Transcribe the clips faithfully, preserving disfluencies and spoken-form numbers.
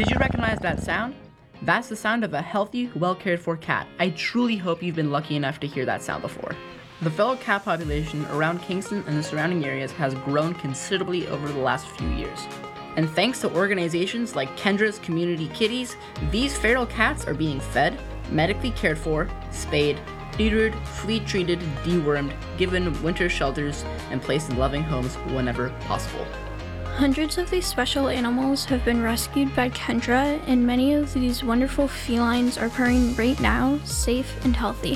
Did you recognize that sound? That's the sound of a healthy, well-cared-for cat. I truly hope you've been lucky enough to hear that sound before. The feral cat population around Kingston and the surrounding areas has grown considerably over the last few years. And thanks to organizations like Kendra's Community Kitties, these feral cats are being fed, medically cared for, spayed, neutered, flea-treated, dewormed, given winter shelters, and placed in loving homes whenever possible. Hundreds of these special animals have been rescued by Kendra, and many of these wonderful felines are purring right now, safe and healthy.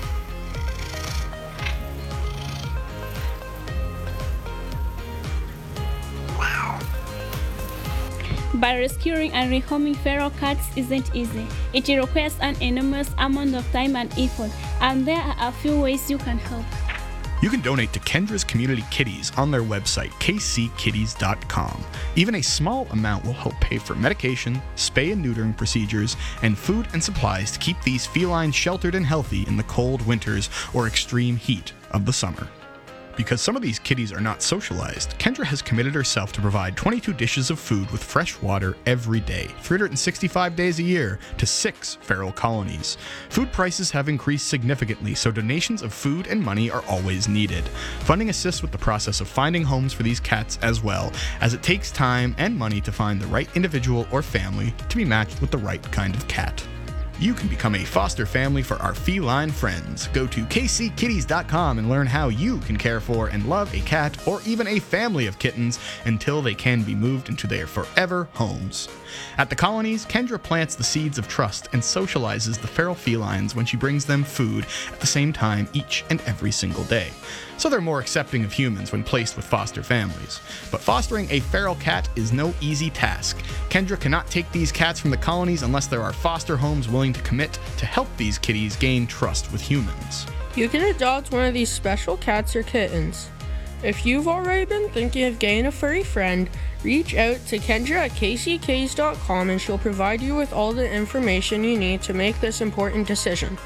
But rescuing and rehoming feral cats isn't easy. It requires an enormous amount of time and effort, and there are a few ways you can help. You can donate to Kendra's Community Kitties on their website, k c kitties dot com. Even a small amount will help pay for medication, spay and neutering procedures, and food and supplies to keep these felines sheltered and healthy in the cold winters or extreme heat of the summer. Because some of these kitties are not socialized, Kendra has committed herself to provide twenty-two dishes of food with fresh water every day, three hundred sixty-five days a year, to six feral colonies. Food prices have increased significantly, so donations of food and money are always needed. Funding assists with the process of finding homes for these cats as well, as it takes time and money to find the right individual or family to be matched with the right kind of cat. You can become a foster family for our feline friends. Go to k c kitties dot com and learn how you can care for and love a cat or even a family of kittens until they can be moved into their forever homes. At the colonies, Kendra plants the seeds of trust and socializes the feral felines when she brings them food at the same time each and every single day. So they're more accepting of humans when placed with foster families. But fostering a feral cat is no easy task. Kendra cannot take these cats from the colonies unless there are foster homes willing to commit to help these kitties gain trust with humans. You can adopt one of these special cats or kittens. If you've already been thinking of getting a furry friend, reach out to Kendra at k c kitties dot com and she'll provide you with all the information you need to make this important decision.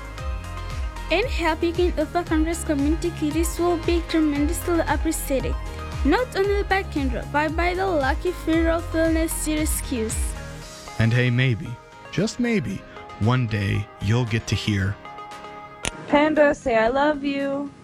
And helping over Kendra's Community Kitties will be tremendously appreciated, not only by Kendra, but by the lucky feral felinine she rescues. And hey, maybe, just maybe, one day you'll get to hear Panda, say I love you.